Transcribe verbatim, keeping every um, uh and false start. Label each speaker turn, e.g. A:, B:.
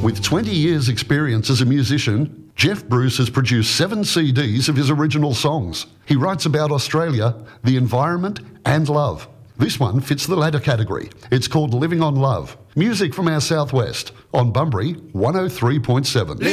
A: With twenty years experience as a musician, Jeff Bruce has produced seven C Ds of his original songs. He writes about Australia, the environment and love. This one fits the latter category. It's called Living on Love. Music from our southwest on Bunbury one oh three point seven.